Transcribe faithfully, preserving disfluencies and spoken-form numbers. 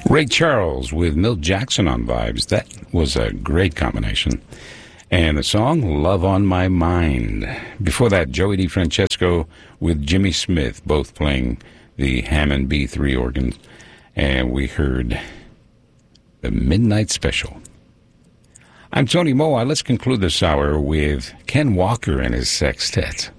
Ray Charles with Milt Jackson on Vibes. That was a great combination. And the song, Love on My Mind. Before that, Joey DeFrancesco with Jimmy Smith, both playing the Hammond B three organ. And we heard the Midnight Special. I'm Tony Moa. Let's conclude this hour with Ken Walker and his sextet.